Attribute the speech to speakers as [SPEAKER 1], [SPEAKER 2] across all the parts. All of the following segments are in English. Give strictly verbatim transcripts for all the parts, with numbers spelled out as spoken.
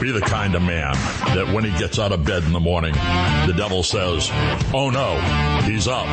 [SPEAKER 1] Be the kind of man that when he gets out of bed in the morning, the devil says, oh no, he's up.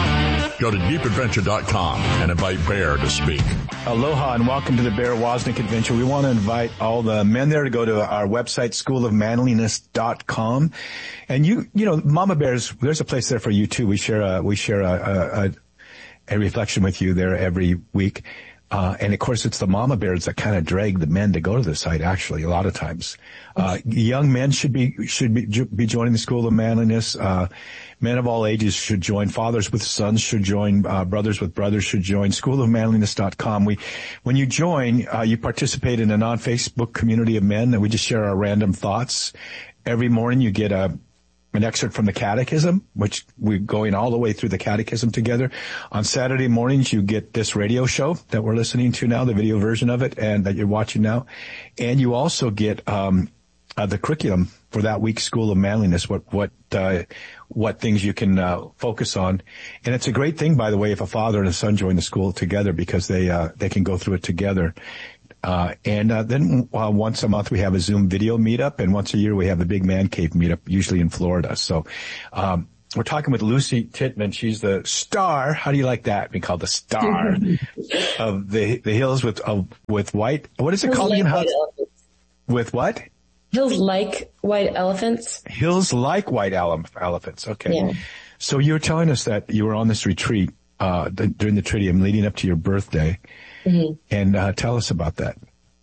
[SPEAKER 1] Go to deep adventure dot com and invite Bear to speak.
[SPEAKER 2] Aloha and welcome to the Bear Wozniak Adventure. We want to invite all the men there to go to our website, school of manliness dot com. And you, you know, Mama Bears, there's a place there for you too. We share a, we share a, a, a reflection with you there every week. Uh, and of course, it's the mama bears that kind of drag the men to go to the site, actually, a lot of times. Uh, young men should be, should be, be joining the School of Manliness. Uh, men of all ages should join. Fathers with sons should join. Uh, brothers with brothers should join. school of manliness dot com. We, when you join, uh, you participate in a non-Facebook community of men that we just share our random thoughts. Every morning you get a, an excerpt from the Catechism, which we're going all the way through the Catechism together. On Saturday mornings, you get this radio show that we're listening to now, the video version of it, and that you're watching now. And you also get um uh, the curriculum for that week's School of Manliness, what what uh, what things you can uh, focus on. And it's a great thing, by the way, if a father and a son join the school together, because they uh, they can go through it together. Uh, and, uh, then, uh, once a month we have a Zoom video meetup, and once a year we have a big man cave meetup, usually in Florida. So, um, we're talking with Lucy Tittman. She's the star. How do you like that? Being called the star of the, the hills with, of, with white, what is it
[SPEAKER 3] Hills
[SPEAKER 2] called
[SPEAKER 3] like
[SPEAKER 2] again?
[SPEAKER 3] white elephants.
[SPEAKER 2] With what?
[SPEAKER 3] Hills like white elephants.
[SPEAKER 2] Hills like white ele- elephants. Okay.
[SPEAKER 3] Yeah.
[SPEAKER 2] So you were telling us that you were on this retreat, uh, the, during the Triduum leading up to your birthday. Mm-hmm. And uh, tell us about that.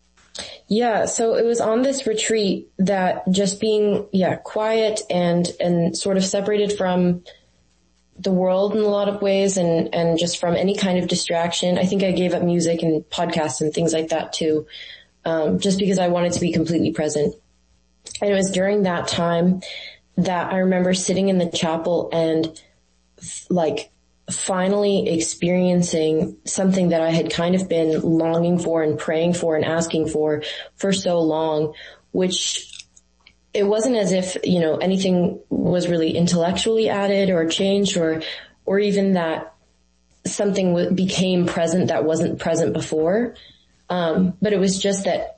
[SPEAKER 3] Yeah, so it was on this retreat that just being, yeah, quiet and, and sort of separated from the world in a lot of ways, and, and just from any kind of distraction. I think I gave up music and podcasts and things like that too, um, just because I wanted to be completely present. And it was during that time that I remember sitting in the chapel and like finally experiencing something that I had kind of been longing for and praying for and asking for for so long, which it wasn't as if, you know, anything was really intellectually added or changed, or, or even that something w- became present that wasn't present before. Um, but it was just that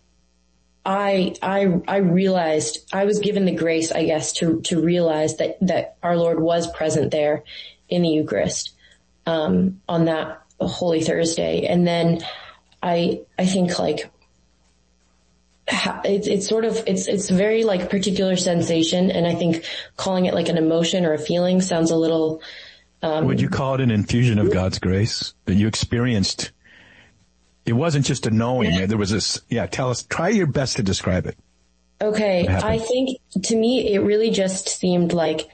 [SPEAKER 3] I, I, I realized I was given the grace, I guess, to, to realize that, that our Lord was present there in the Eucharist. Um, on that Holy Thursday. And then I, I think like, ha- it's, it's sort of, it's, it's very like particular sensation. And I think calling it like an emotion or a feeling sounds a little, um.
[SPEAKER 2] Would you call it an infusion of God's grace that you experienced? It wasn't just a knowing. Yeah. There was this, yeah, tell us, try your best to describe it.
[SPEAKER 3] Okay. I think to me, it really just seemed like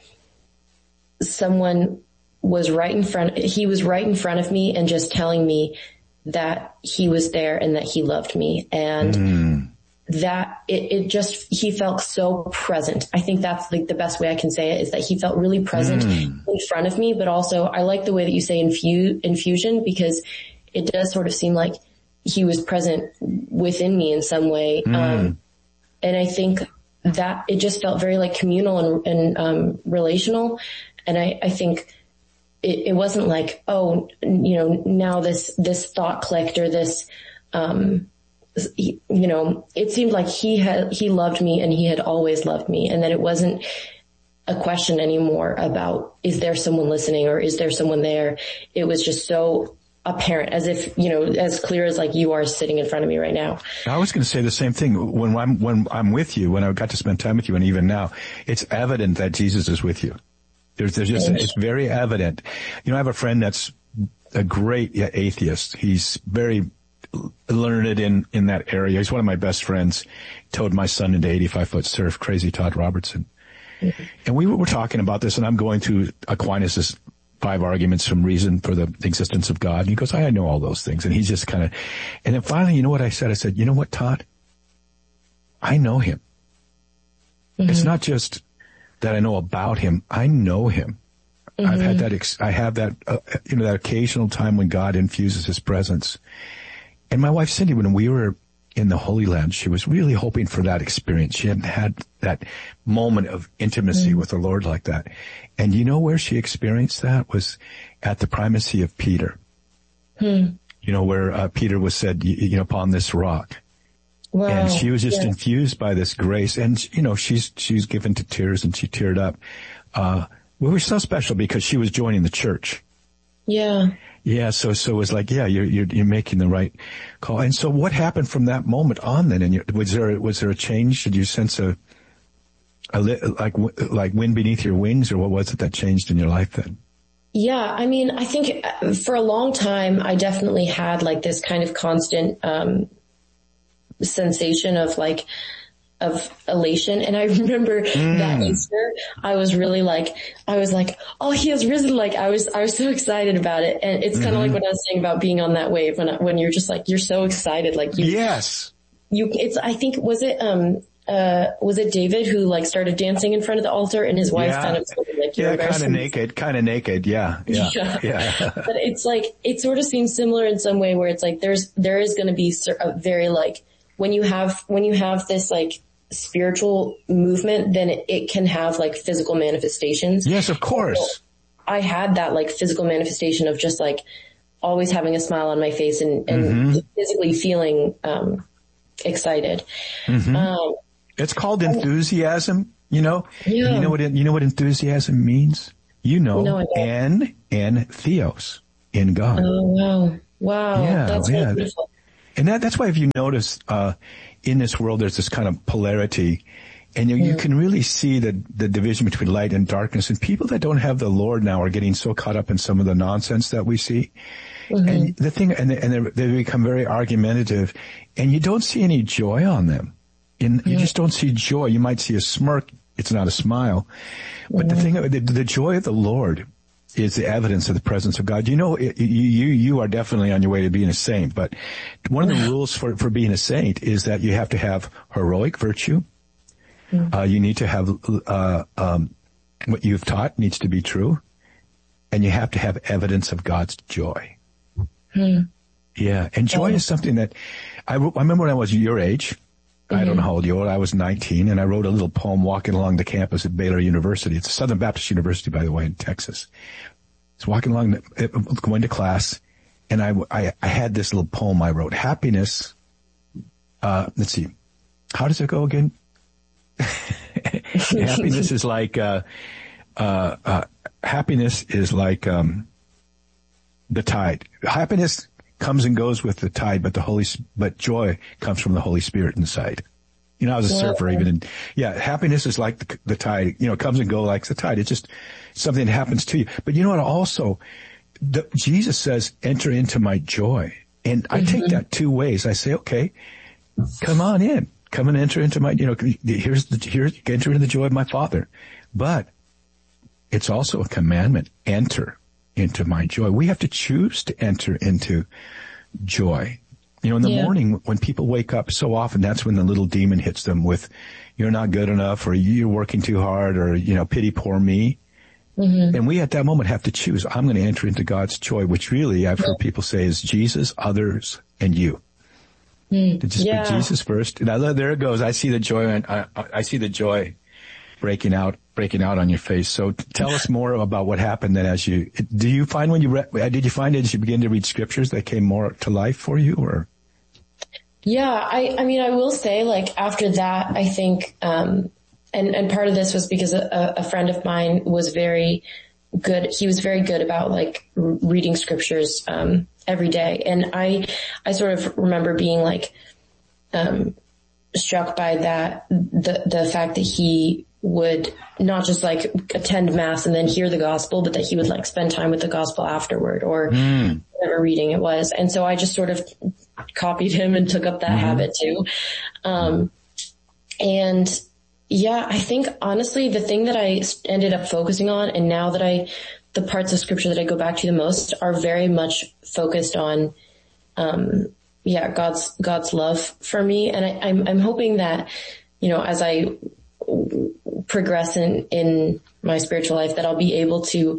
[SPEAKER 3] someone was right in front, he was right in front of me and just telling me that he was there and that he loved me. And mm. that it, it just, he felt so present. I think that's like the best way I can say it, is that he felt really present mm. in front of me, but also I like the way that you say infu- infusion, because it does sort of seem like he was present within me in some way. Mm. Um, and I think that it just felt very like communal and, and um, relational. And I, I think It, it wasn't like, oh, you know, now this, this thought clicked or this, um, you know, it seemed like he had, he loved me and he had always loved me. And that it wasn't a question anymore about, is there someone listening or is there someone there? It was just so apparent, as if, you know, as clear as like you are sitting in front of me right now.
[SPEAKER 2] I was going to say the same thing. When I'm, when I'm with you, when I got to spend time with you, and even now, it's evident that Jesus is with you. There's, there's just, it's very evident. You know, I have a friend that's a great atheist. He's very learned in, in that area. He's one of my best friends. He towed my son into eighty-five foot surf, crazy Todd Robertson. Mm-hmm. And we were talking about this, and I'm going through Aquinas' five arguments from reason for the existence of God. And he goes, I know all those things. And he's just kind of, and then finally, you know what I said? I said, you know what, Todd? I know him. Mm-hmm. It's not just that I know about him. I know him. Mm-hmm. I've had that, ex- I have that, uh, you know, that occasional time when God infuses his presence. And my wife, Cindy, when we were in the Holy Land, she was really hoping for that experience. She hadn't had that moment of intimacy mm-hmm. with the Lord like that. And you know where she experienced that was at the primacy of Peter. Mm. You know, where uh, Peter was said, you, you know, upon this rock.
[SPEAKER 3] Wow.
[SPEAKER 2] And she was just
[SPEAKER 3] yeah.
[SPEAKER 2] infused by this grace. And, you know, she's, she's given to tears and she teared up. Uh, we were so special because she was joining the church.
[SPEAKER 3] Yeah.
[SPEAKER 2] Yeah. So, so it was like, yeah, you're, you're, you're making the right call. And so what happened from that moment on then? And was there, was there a change? Did you sense a, a like, like wind beneath your wings, or what was it that changed in your life then?
[SPEAKER 3] Yeah, I mean, I think for a long time, I definitely had like this kind of constant um sensation of like, of elation. And I remember mm. that Easter, I was really like, I was like, oh, he has risen. Like I was, I was so excited about it. And it's kind of mm-hmm. like what I was saying about being on that wave when, when you're just like, you're so excited. Like you,
[SPEAKER 2] yes,
[SPEAKER 3] you, it's, I think, was it, um, Uh, was it David who like started dancing in front of the altar and his wife
[SPEAKER 2] yeah.
[SPEAKER 3] kind of like,
[SPEAKER 2] yeah, kind of naked, kind of naked. Yeah. Yeah.
[SPEAKER 3] Yeah.
[SPEAKER 2] yeah.
[SPEAKER 3] But it's like, it sort of seems similar in some way where it's like, there's, there is going to be a very like, when you have, when you have this like spiritual movement, then it, it can have like physical manifestations.
[SPEAKER 2] Yes, of course.
[SPEAKER 3] So I had that like physical manifestation of just like always having a smile on my face and, and mm-hmm. physically feeling, um, excited.
[SPEAKER 2] Mm-hmm.
[SPEAKER 3] Um,
[SPEAKER 2] It's called enthusiasm, you know?
[SPEAKER 3] Yeah.
[SPEAKER 2] You know what, you know what enthusiasm means? You know,
[SPEAKER 3] no,
[SPEAKER 2] en and theos, in God.
[SPEAKER 3] Oh, wow. Wow.
[SPEAKER 2] Yeah,
[SPEAKER 3] that's
[SPEAKER 2] yeah.
[SPEAKER 3] really beautiful.
[SPEAKER 2] And that, that's why if you notice, uh, in this world, there's this kind of polarity, and you, mm. you can really see the, the division between light and darkness, and people that don't have the Lord now are getting so caught up in some of the nonsense that we see. Mm-hmm. And the thing, and, they, and they become very argumentative, and you don't see any joy on them. In, you just don't see joy. You might see a smirk. It's not a smile. But mm-hmm. the thing, the, the joy of the Lord is the evidence of the presence of God. You know, you, you, you are definitely on your way to being a saint, but one of the rules for, for being a saint is that you have to have heroic virtue. Mm-hmm. Uh, you need to have, uh, um, what you've taught needs to be true. And you have to have evidence of God's joy. Mm-hmm. Yeah. And joy yeah. is something that I, I remember when I was your age. I don't know how old you are. I was nineteen, and I wrote a little poem walking along the campus at Baylor University. It's a Southern Baptist University, by the way, in Texas. I was walking along, the, going to class, and I, I, I had this little poem I wrote. Happiness, uh, let's see. How does it go again? Happiness is like, uh, uh, uh, happiness is like, um, the tide. Happiness comes and goes with the tide, but the Holy, but joy comes from the Holy Spirit inside. You know, I was a yeah. surfer even, and yeah, happiness is like the, the tide, you know, it comes and goes like the tide. It's just something that happens to you. But you know what? Also, the, Jesus says, enter into my joy. And I mm-hmm. take that two ways. I say, okay, come on in, come and enter into my, you know, here's the, here's, enter into the joy of my Father. But it's also a commandment, enter into my joy. We have to choose to enter into joy. You know, in the yeah. morning when people wake up, so often that's when the little demon hits them with, you're not good enough, or you're working too hard, or, you know, pity poor me. Mm-hmm. And we at that moment have to choose. I'm going to enter into God's joy, which really I've heard people say is Jesus, others, and you. Mm. To just yeah. put Jesus first. And I love, there it goes. I see the joy, and I, I see the joy breaking out, breaking out on your face. So tell us more about what happened then as you, do you find when you read, did you find as you begin to read scriptures that came more to life for you, or?
[SPEAKER 3] Yeah, I, I mean, I will say, like, after that, I think, um, and, and part of this was because a, a friend of mine was very good. He was very good about, like, reading scriptures, um, every day. And I, I sort of remember being, like, um, struck by that, the, the fact that he would not just like attend mass and then hear the gospel, but that he would like spend time with the gospel afterward, or mm. whatever reading it was. And so I just sort of copied him and took up that mm-hmm. habit too. Um, and yeah, I think honestly, the thing that I ended up focusing on, and now that I, the parts of scripture that I go back to the most are very much focused on, um, yeah, God's, God's love for me. And I, I'm, I'm hoping that, you know, as I progress in, in my spiritual life, that I'll be able to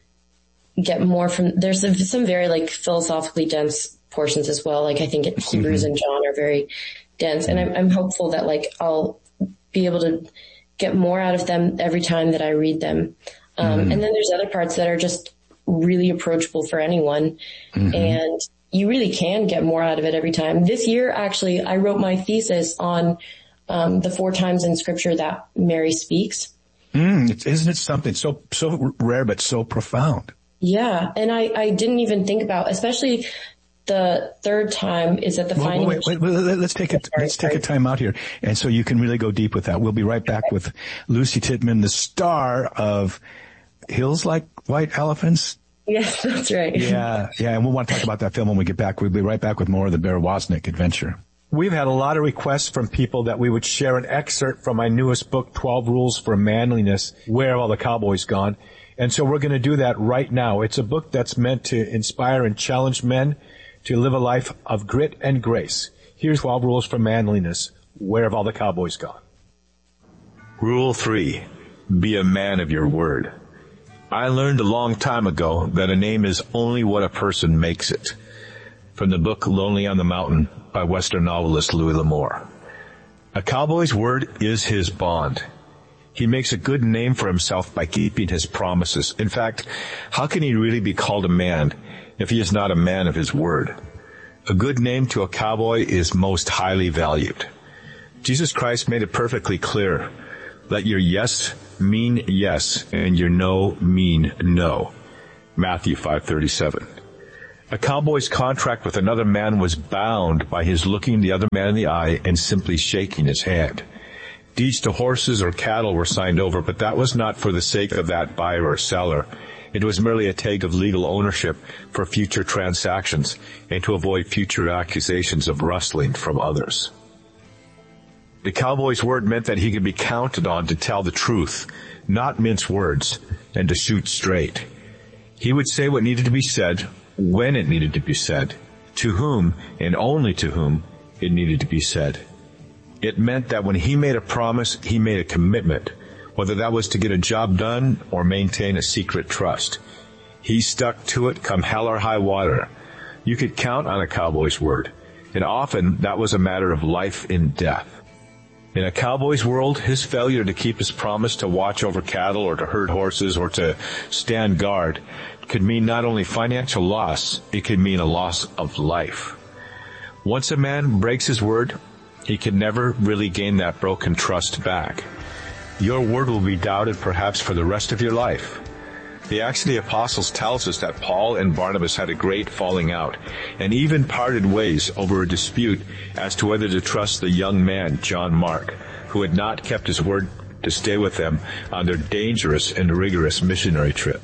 [SPEAKER 3] get more from, there's some, some very like philosophically dense portions as well. Like I think it, mm-hmm. Hebrews and John are very dense, and I'm, I'm hopeful that like I'll be able to get more out of them every time that I read them. Um, mm-hmm. and then there's other parts that are just really approachable for anyone. Mm-hmm. And you really can get more out of it every time. This year, actually, I wrote my thesis on um, the four times in Scripture that Mary speaks.
[SPEAKER 2] Mm, isn't it something so so rare but so profound?
[SPEAKER 3] Yeah, and I, I didn't even think about, especially the third time is at the
[SPEAKER 2] well,
[SPEAKER 3] finding.
[SPEAKER 2] Wait, wait, wait, let's take a
[SPEAKER 3] sorry,
[SPEAKER 2] let's take
[SPEAKER 3] sorry.
[SPEAKER 2] a time out here, and so you can really go deep with that. We'll be right back with Lucy Tittman, the star of Hills Like White Elephants.
[SPEAKER 3] Yes, that's right.
[SPEAKER 2] Yeah, yeah, and we'll want to talk about that film when we get back. We'll be right back with more of the Bear Wozniak adventure. We've had a lot of requests from people that we would share an excerpt from my newest book, twelve Rules for Manliness, Where Have All the Cowboys Gone? And so we're going to do that right now. It's a book that's meant to inspire and challenge men to live a life of grit and grace. Here's twelve Rules for Manliness, Where Have All the Cowboys Gone?
[SPEAKER 4] Rule three, be a man of your word. I learned a long time ago that a name is only what a person makes it. From the book Lonely on the Mountain by Western novelist Louis L'Amour. A cowboy's word is his bond. He makes a good name for himself by keeping his promises. In fact, how can he really be called a man if he is not a man of his word? A good name to a cowboy is most highly valued. Jesus Christ made it perfectly clear. Let your yes mean yes, and your no mean no. Matthew five thirty-seven. A cowboy's contract with another man was bound by his looking the other man in the eye and simply shaking his hand. Deeds to horses or cattle were signed over, but that was not for the sake of that buyer or seller. It was merely a tag of legal ownership for future transactions and to avoid future accusations of rustling from others. The cowboy's word meant that he could be counted on to tell the truth, not mince words, and to shoot straight. He would say what needed to be said, when it needed to be said, to whom and only to whom it needed to be said. It meant that when he made a promise, he made a commitment, whether that was to get a job done or maintain a secret trust. He stuck to it come hell or high water. You could count on a cowboy's word, and often that was a matter of life and death. In a cowboy's world, his failure to keep his promise to watch over cattle or to herd horses or to stand guard could mean not only financial loss, it could mean a loss of life. Once a man breaks his word, he can never really gain that broken trust back. Your word will be doubted perhaps for the rest of your life. The Acts of the Apostles tells us that Paul and Barnabas had a great falling out and even parted ways over a dispute as to whether to trust the young man, John Mark, who had not kept his word to stay with them on their dangerous and rigorous missionary trip.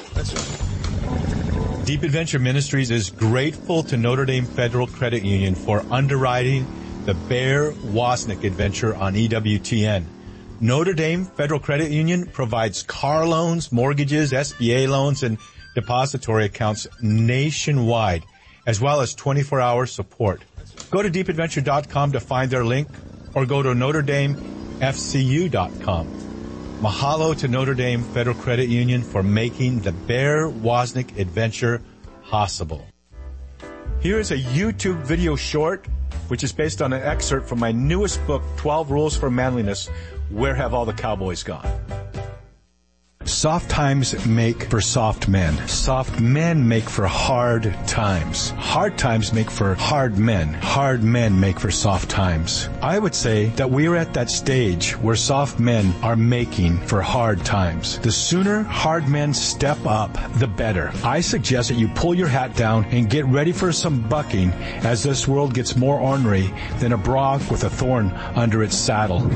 [SPEAKER 5] Deep Adventure Ministries is grateful to Notre Dame Federal Credit Union for underwriting the Bear Wozniak adventure on E W T N. Notre Dame Federal Credit Union provides car loans, mortgages, S B A loans, and depository accounts nationwide, as well as twenty-four hour support. Go to deep adventure dot com to find their link, or go to notre dame f c u dot com. Mahalo to Notre Dame Federal Credit Union for making the Bear Wozniak adventure possible. Here is a YouTube video short, which is based on an excerpt from my newest book, twelve Rules for Manliness, Where Have All the Cowboys Gone? Soft times make for soft men. Soft men make for hard times. Hard times make for hard men. Hard men make for soft times. I would say that we are at that stage where soft men are making for hard times. The sooner hard men step up, the better. I suggest that you pull your hat down and get ready for some bucking as this world gets more ornery than a bronc with a thorn under its saddle.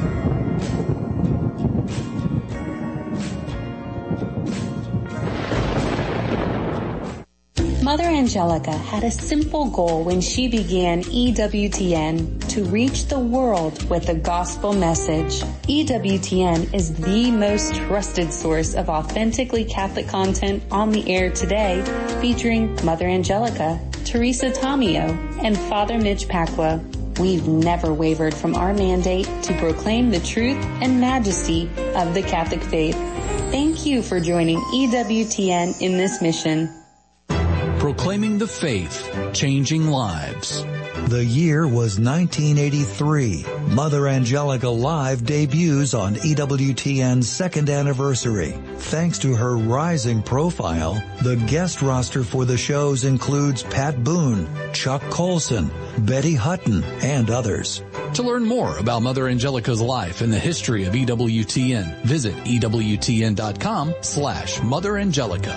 [SPEAKER 6] Mother Angelica had a simple goal when she began E W T N: to reach the world with the gospel message. E W T N is the most trusted source of authentically Catholic content on the air today, featuring Mother Angelica, Teresa Tomeo, and Father Mitch Pacwa. We've never wavered from our mandate to proclaim the truth and majesty of the Catholic faith. Thank you for joining E W T N in this mission.
[SPEAKER 7] Proclaiming the faith, changing lives. The year was nineteen eighty-three. Mother Angelica Live debuts on E W T N's second anniversary. Thanks to her rising profile, the guest roster for the shows includes Pat Boone, Chuck Colson, Betty Hutton, and others.
[SPEAKER 8] To learn more about Mother Angelica's life and the history of E W T N, visit ewtn.com slash Mother Angelica.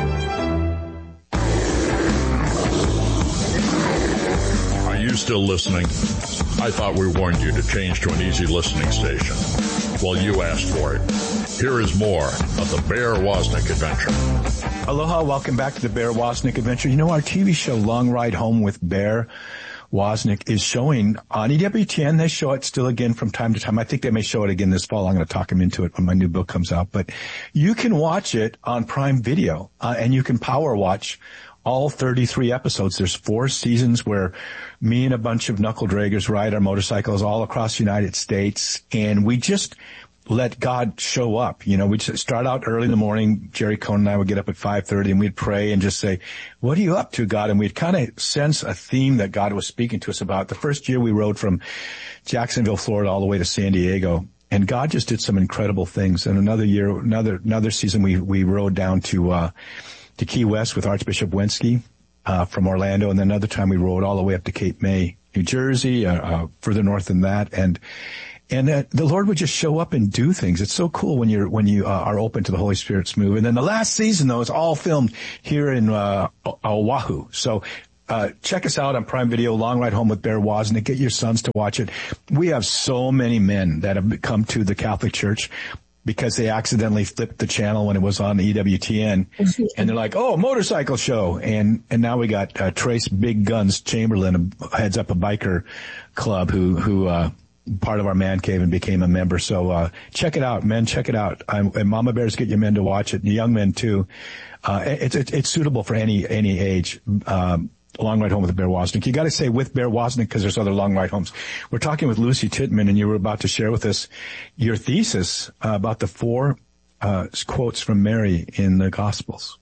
[SPEAKER 1] Are you still listening? I thought we warned you to change to an easy listening station. Well, you asked for it. Here is more of the Bear Wozniak Adventure.
[SPEAKER 2] Aloha, welcome back to the Bear Wozniak Adventure. You know, our T V show Long Ride Home with Bear Wozniak is showing on E W T N. They show it still again from time to time. I think they may show it again this fall. I'm going to talk them into it when my new book comes out. But you can watch it on Prime Video, uh, and you can power watch all thirty-three episodes. There's four seasons where me and a bunch of knuckle draggers ride our motorcycles all across the United States, and we just let God show up. You know, we'd start out early in the morning. Jerry Cohn and I would get up at five thirty and we'd pray and just say, what are you up to, God? And we'd kind of sense a theme that God was speaking to us about. The first year we rode from Jacksonville, Florida all the way to San Diego, and God just did some incredible things. And another year, another, another season we, we rode down to, uh, to Key West with Archbishop Wensky, uh, from Orlando. And then another time we rode all the way up to Cape May, New Jersey, uh, uh further north than that. And, And uh, the Lord would just show up and do things. It's so cool when you're when you uh, are open to the Holy Spirit's move. And then the last season, though, is all filmed here in uh, Oahu. So uh check us out on Prime Video, Long Ride Home with Bear Wozniak. Get your sons to watch it. We have so many men that have come to the Catholic Church because they accidentally flipped the channel when it was on E W T N. And they're like, oh, motorcycle show. And and now we got uh, Trace Big Guns Chamberlain, heads up a biker club, who who uh part of our man cave and became a member. So, uh, check it out, men, check it out. I'm, and Mama Bears, get your men to watch it, and young men too. Uh, it's, it's, it's suitable for any, any age. Um, Long Ride Home with Bear Wozniak. You gotta say with Bear Wozniak because there's other long ride homes. We're talking with Lucy Tittman, and you were about to share with us your thesis uh, about the four, uh, quotes from Mary in the Gospels.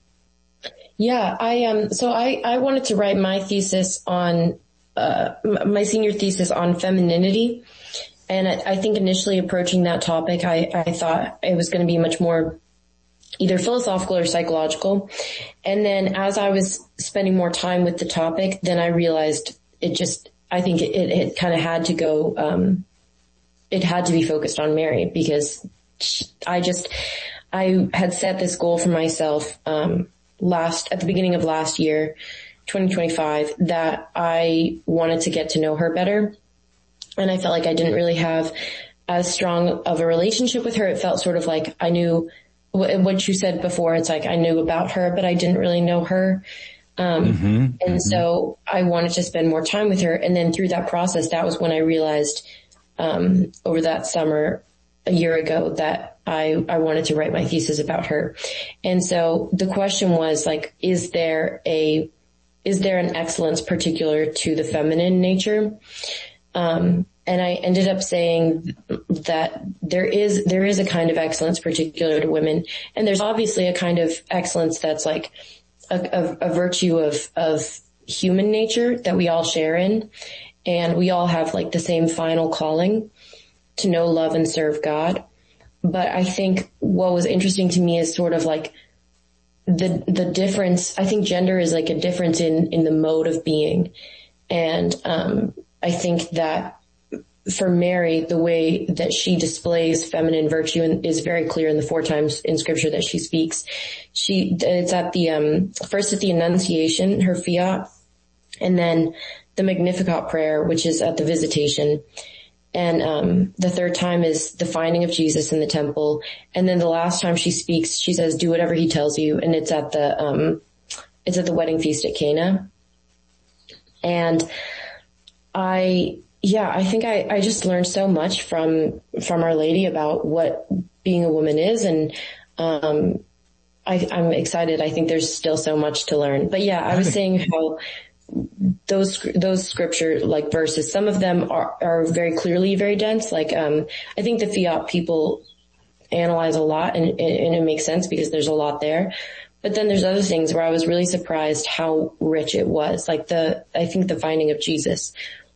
[SPEAKER 3] Yeah, I, um, so I, I wanted to write my thesis on, uh, my senior thesis on femininity. And I, I think initially approaching that topic, I, I thought it was going to be much more either philosophical or psychological. And then as I was spending more time with the topic, then I realized it just, I think it, it, it kind of had to go, um, it had to be focused on Mary, because I just, I had set this goal for myself, um, last, at the beginning of last year, twenty twenty-five, that I wanted to get to know her better. And I felt like I didn't really have as strong of a relationship with her. It felt sort of like I knew what you said before. It's like I knew about her, but I didn't really know her. Um, mm-hmm, and mm-hmm. so I wanted to spend more time with her. And then through that process, that was when I realized, um, over that summer a year ago that I, I wanted to write my thesis about her. And so the question was like, is there a, is there an excellence particular to the feminine nature? Um, and I ended up saying that there is, there is a kind of excellence particular to women. And there's obviously a kind of excellence that's like a, a, a virtue of, of human nature that we all share in. And we all have like the same final calling to know, love, and serve God. But I think what was interesting to me is sort of like the, the difference. I think gender is like a difference in, in the mode of being. And, um, I think that for Mary, the way that she displays feminine virtue and is very clear in the four times in scripture that she speaks. She, it's at the, um, first at the Annunciation, her fiat, and then the Magnificat prayer, which is at the Visitation. And, um, the third time is the finding of Jesus in the temple. And then the last time she speaks, she says, do whatever he tells you. And it's at the, um, it's at the wedding feast at Cana. And I, yeah, I think I, I just learned so much from, from Our Lady about what being a woman is. And, um, I, I'm excited. I think there's still so much to learn. But yeah, I was saying how those, those scripture like verses, some of them are, are very clearly very dense. Like, um, I think the fiat people analyze a lot, and, and it makes sense because there's a lot there. But then there's other things where I was really surprised how rich it was. Like the, I think the finding of Jesus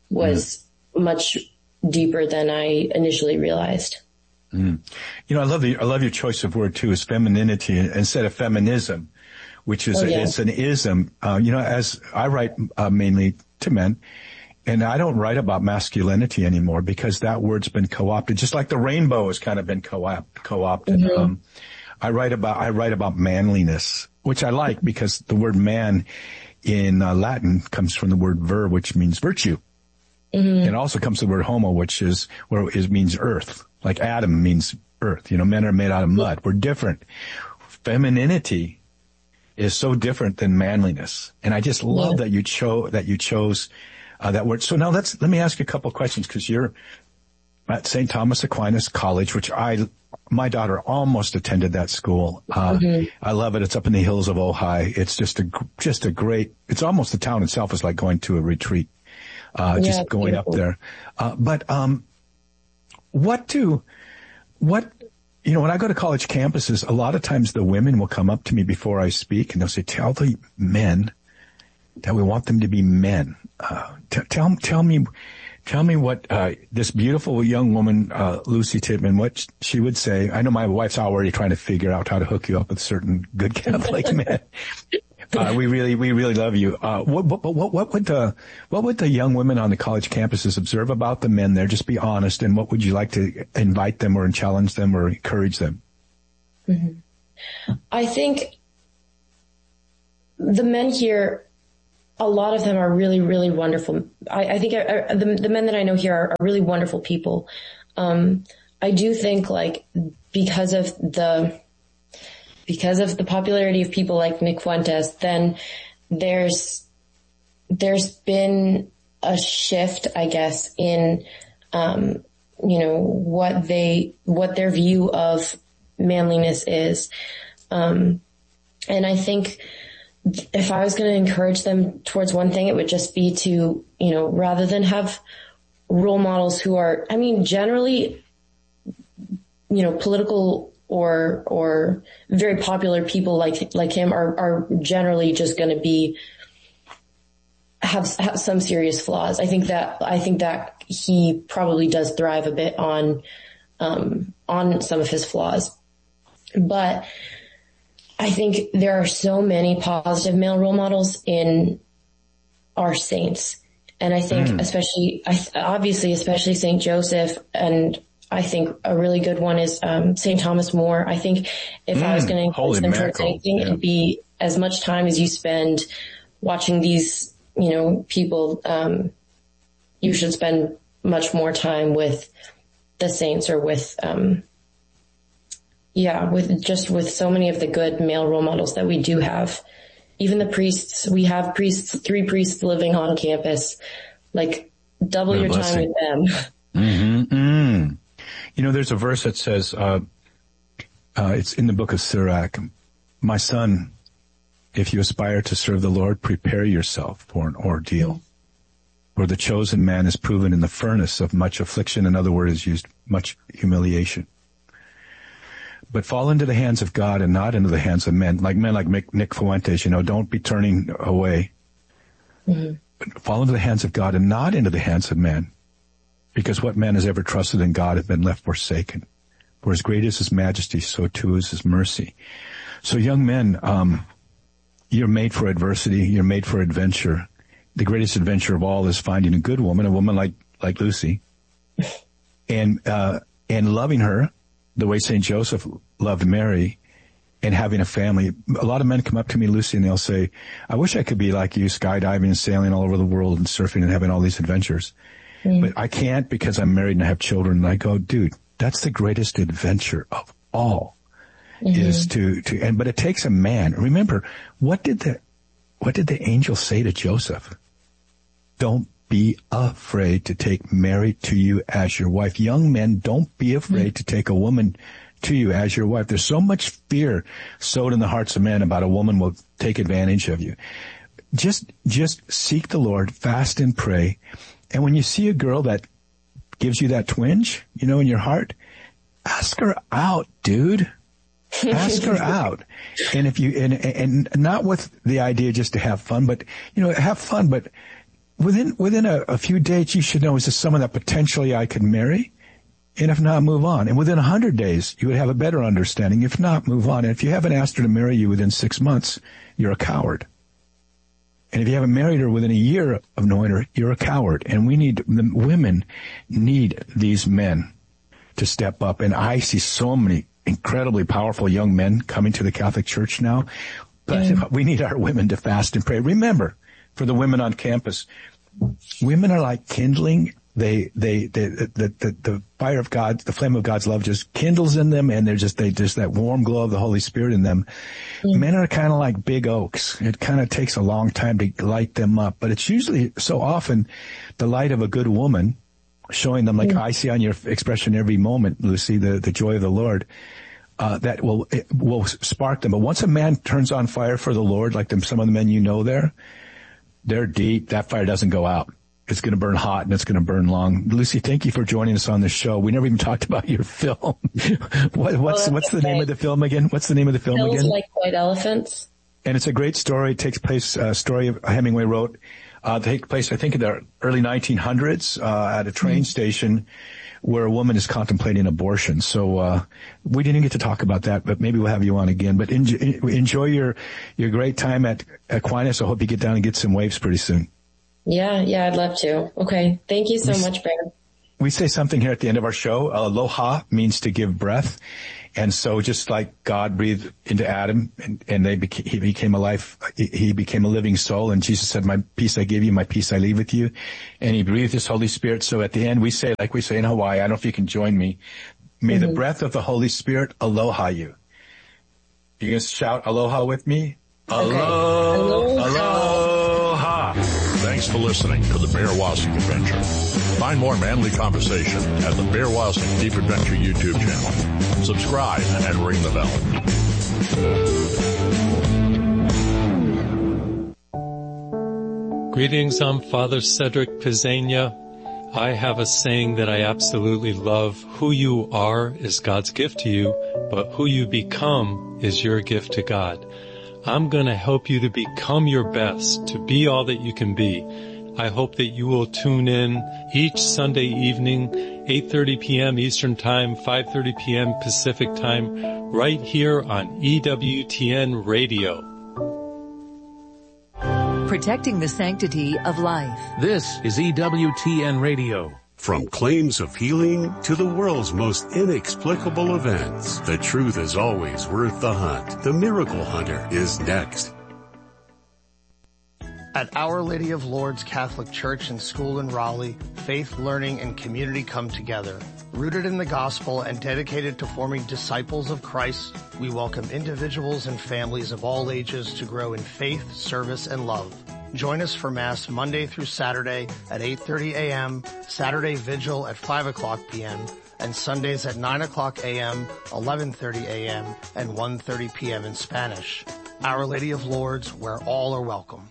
[SPEAKER 3] was mm. much deeper than I initially realized.
[SPEAKER 2] Mm. You know, I love the, I love your choice of word too, is femininity instead of feminism, which is,
[SPEAKER 3] oh, yeah.
[SPEAKER 2] a, it's an ism. Uh, you know, as I write uh, mainly to men, and I don't write about masculinity anymore because that word's been co-opted, just like the rainbow has kind of been co-op, co-opted. Mm-hmm. Um, I write about, I write about manliness, which I like because the word man in uh, Latin comes from the word ver, which means virtue. Mm-hmm. It also comes from the word homo, which is, where it means earth. Like Adam means earth. You know, men are made out of mud. We're different. Femininity is so different than manliness. And I just love yeah. that you chose, that you chose, uh, that word. So now let's, let me ask you a couple of questions because you're at Saint Thomas Aquinas College, which I, my daughter almost attended that school. Uh, mm-hmm. I love it. It's up in the hills of Ojai. It's just a, just a great, it's almost the town itself is like going to a retreat, uh, yeah, just going beautiful. Up there. Uh, but, um, what do, what, you know, when I go to college campuses, a lot of times the women will come up to me before I speak and they'll say, tell the men that we want them to be men. Uh, t- tell, tell me, tell me what, uh, this beautiful young woman, uh, Lucy Tittman, what she would say. I know my wife's already trying to figure out how to hook you up with certain good Catholic men. Uh, we really, we really love you. Uh, what, what, what, what would the, what would the young women on the college campuses observe about the men there? Just be honest. And what would you like to invite them or challenge them or encourage them?
[SPEAKER 3] Mm-hmm. I think the men here, a lot of them are really, really wonderful. I, I think I, I, the, the men that I know here are, are really wonderful people. Um, I do think like because of the, because of the popularity of people like Nick Fuentes, then there's, there's been a shift, I guess, in, um, you know, what they, what their view of manliness is. Um, and I think if I was going to encourage them towards one thing, it would just be to, you know, rather than have role models who are, I mean, generally, you know, political or, or very popular people like, like him are, are generally just going to be, have, have some serious flaws. I think that, I think that he probably does thrive a bit on, um, on some of his flaws. But I think there are so many positive male role models in our saints. And I think mm. especially, obviously, especially Saint Joseph, and I think a really good one is um Saint Thomas More. I think if mm. I was going to encourage them towards anything, yeah. it'd be as much time as you spend watching these, you know, people, um, you should spend much more time with the saints or with, um, yeah, with just with so many of the good male role models that we do have. Even the priests, we have priests, three priests living on campus, like double your time with them.
[SPEAKER 2] Mm-hmm. Mm. You know, there's a verse that says, uh, uh, it's in the book of Sirach, my son, if you aspire to serve the Lord, prepare yourself for an ordeal. Where the chosen man is proven in the furnace of much affliction. In other words, is used much humiliation. But fall into the hands of God and not into the hands of men. Like men like Nick Fuentes, you know, don't be turning away. Mm-hmm. But fall into the hands of God and not into the hands of men. Because what man has ever trusted in God has been left forsaken. For as great is his majesty, so too is his mercy. So young men, um, you're made for adversity. You're made for adventure. The greatest adventure of all is finding a good woman, a woman like, like Lucy, and, uh, and loving her the way Saint Joseph loved Mary, and having a family. A lot of men come up to me, Lucy, and they'll say, I wish I could be like you, skydiving and sailing all over the world and surfing and having all these adventures. Mm. But I can't because I'm married and I have children. And I go, dude, that's the greatest adventure of all. Mm-hmm. Is to, to, and, but it takes a man. Remember, what did the, what did the angel say to Joseph? Don't be afraid to take Mary to you as your wife. Young men, don't be afraid to take a woman to you as your wife. There's so much fear sowed in the hearts of men about a woman will take advantage of you. Just, just seek the Lord, fast and pray. And when you see a girl that gives you that twinge, you know, in your heart, ask her out, dude. Ask her out. And if you, and, and not with the idea just to have fun, but, you know, have fun, but within within a, a few dates, you should know, is this someone that potentially I could marry? And if not, move on. And within one hundred days, you would have a better understanding. If not, move on. And if you haven't asked her to marry you within six months, you're a coward. And if you haven't married her within a year of knowing her, you're a coward. And we need, the women need these men to step up. And I see so many incredibly powerful young men coming to the Catholic Church now. But mm. we need our women to fast and pray. Remember, for the women on campus, women are like kindling. They, they, they, the, the, the fire of God, the flame of God's love just kindles in them, and they're just, they just that warm glow of the Holy Spirit in them. Mm. Men are kind of like big oaks. It kind of takes a long time to light them up, but it's usually so often the light of a good woman showing them, like mm. I see on your expression every moment, Lucy, the, the joy of the Lord, uh, that will, it will spark them. But once a man turns on fire for the Lord, like them, some of the men you know there, they're deep. That fire doesn't go out. It's going to burn hot and it's going to burn long. Lucy, thank you for joining us on this show. We never even talked about your film. what, what's, oh, what's the okay. name of the film again? What's the name of the film
[SPEAKER 3] Hills
[SPEAKER 2] again?
[SPEAKER 3] Like White Elephants. And
[SPEAKER 2] it's a great story. It takes place, a uh, story of Hemingway wrote, uh, take place, I think in the early nineteen hundreds, uh, at a train mm-hmm. station where a woman is contemplating abortion. So, uh, we didn't get to talk about that, but maybe we'll have you on again. But enjoy, enjoy your, your great time at Aquinas. I hope you get down and get some waves pretty soon.
[SPEAKER 3] Yeah, yeah, I'd love to. Okay. Thank you so we, much, Brad.
[SPEAKER 2] We say something here at the end of our show. Aloha means to give breath. And so just like God breathed into Adam and, and they beca- he became a life, he became a living soul. And Jesus said, my peace I give you, my peace I leave with you. And he breathed his Holy Spirit. So at the end we say, like we say in Hawaii, I don't know if you can join me. May mm-hmm. the breath of the Holy Spirit aloha you. You can shout aloha with me?
[SPEAKER 3] Okay. Aloha.
[SPEAKER 2] Aloha.
[SPEAKER 1] Thanks for listening to the Bear Wozniak Adventure. Find more manly conversation at the Bear Wozniak Deep Adventure YouTube channel. Subscribe and ring the
[SPEAKER 9] bell. Greetings, I'm Father Cedric Pizzania. I have a saying that I absolutely love. Who you are is God's gift to you, but who you become is your gift to God. I'm going to help you to become your best, to be all that you can be. I hope that you will tune in each Sunday evening, eight thirty p.m. Eastern Time, five thirty p.m. Pacific Time, right here on E W T N Radio.
[SPEAKER 10] Protecting the sanctity of life.
[SPEAKER 8] This is E W T N Radio.
[SPEAKER 11] From claims of healing to the world's most inexplicable events, the truth is always worth the hunt. The Miracle Hunter is next.
[SPEAKER 12] At Our Lady of Lourdes Catholic Church and School in Raleigh, faith, learning, and community come together. Rooted in the gospel and dedicated to forming disciples of Christ, we welcome individuals and families of all ages to grow in faith, service, and love. Join us for Mass Monday through Saturday at eight thirty a.m., Saturday Vigil at five o'clock p.m., and Sundays at nine o'clock a.m., eleven thirty a.m., and one thirty p.m. in Spanish. Our Lady of Lourdes, where all are welcome.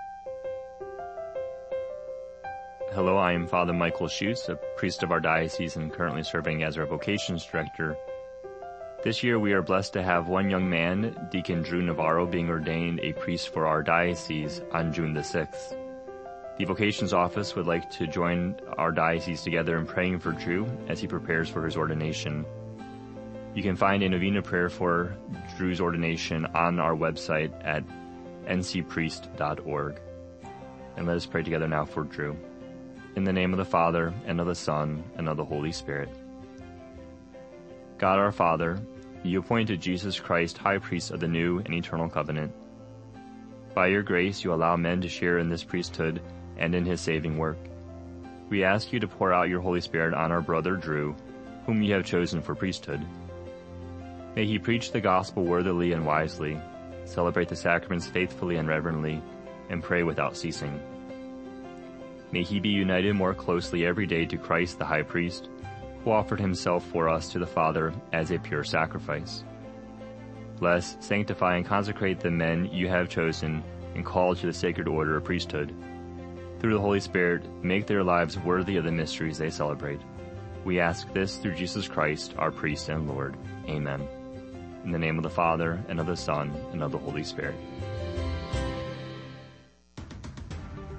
[SPEAKER 13] Hello, I am Father Michael Schutz, a priest of our diocese and currently serving as our vocations director. This year we are blessed to have one young man, Deacon Drew Navarro, being ordained a priest for our diocese on June the sixth. The vocations office would like to join our diocese together in praying for Drew as he prepares for his ordination. You can find a novena prayer for Drew's ordination on our website at n c priest dot org. And let us pray together now for Drew. In the name of the Father, and of the Son, and of the Holy Spirit. God our Father, you appointed Jesus Christ high priest of the new and eternal covenant. By your grace, you allow men to share in this priesthood and in his saving work. We ask you to pour out your Holy Spirit on our brother Drew, whom you have chosen for priesthood. May he preach the gospel worthily and wisely, celebrate the sacraments faithfully and reverently, and pray without ceasing. May he be united more closely every day to Christ the high priest, who offered himself for us to the Father as a pure sacrifice. Bless, sanctify, and consecrate the men you have chosen and called to the sacred order of priesthood. Through the Holy Spirit, make their lives worthy of the mysteries they celebrate. We ask this through Jesus Christ, our priest and Lord. Amen. In the name of the Father, and of the Son, and of the Holy Spirit.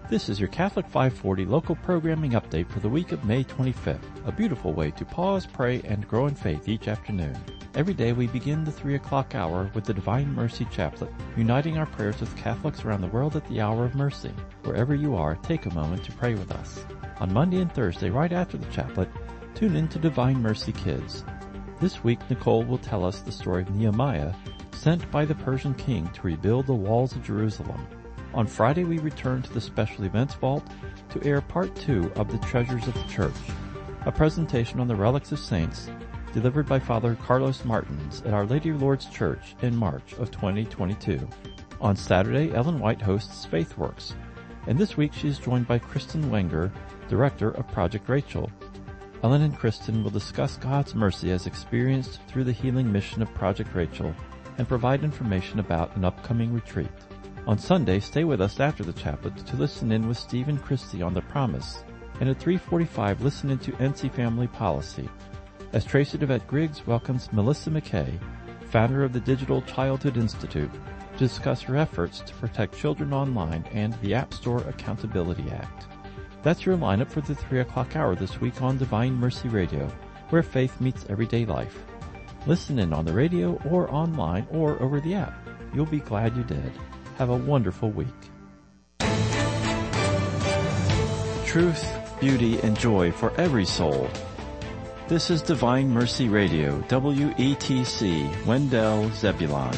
[SPEAKER 14] This is your Catholic five forty local programming update for the week of May twenty-fifth, a beautiful way to pause, pray, and grow in faith each afternoon. Every day we begin the three o'clock hour with the Divine Mercy Chaplet, uniting our prayers with Catholics around the world at the hour of mercy. Wherever you are, take a moment to pray with us. On Monday and Thursday, right after the chaplet, tune in to Divine Mercy Kids. This week, Nicole will tell us the story of Nehemiah, sent by the Persian king to rebuild the walls of Jerusalem. On Friday, we return to the Special Events Vault to air part two of the Treasures of the Church, a presentation on the relics of saints delivered by Father Carlos Martins at Our Lady of Lourdes Church in March of twenty twenty-two. On Saturday, Ellen White hosts FaithWorks, and this week she is joined by Kristen Wenger, Director of Project Rachel. Ellen and Kristen will discuss God's mercy as experienced through the healing mission of Project Rachel and provide information about an upcoming retreat. On Sunday, stay with us after the chaplet to listen in with Steve and Christy on The Promise, and at three forty-five, listen into N C Family Policy, as Tracy DeVette Griggs welcomes Melissa McKay, founder of the Digital Childhood Institute, to discuss her efforts to protect children online and the App Store Accountability Act. That's your lineup for the three o'clock hour this week on Divine Mercy Radio, where faith meets everyday life. Listen in on the radio or online or over the app. You'll be glad you did. Have a wonderful week. Truth, beauty, and joy for every soul. This is Divine Mercy Radio, W E T C, Wendell, Zebulon.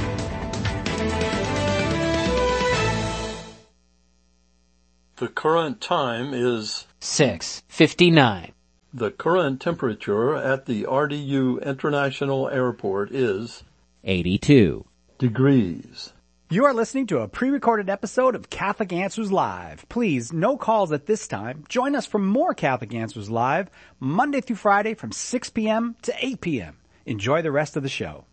[SPEAKER 9] The current time is
[SPEAKER 15] six fifty-nine.
[SPEAKER 9] The current temperature at the R D U International Airport is
[SPEAKER 15] eighty-two
[SPEAKER 9] degrees.
[SPEAKER 16] You are listening to a pre-recorded episode of Catholic Answers Live. Please, no calls at this time. Join us for more Catholic Answers Live, Monday through Friday from six p.m. to eight p.m. Enjoy the rest of the show.